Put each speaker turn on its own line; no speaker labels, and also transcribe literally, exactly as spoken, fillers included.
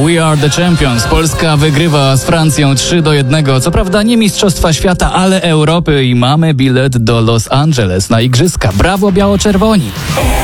We are the champions. Polska wygrywa z Francją trzy do jednego. Co prawda nie Mistrzostwa Świata, ale Europy i mamy bilet do Los Angeles na Igrzyska. Brawo biało-czerwoni!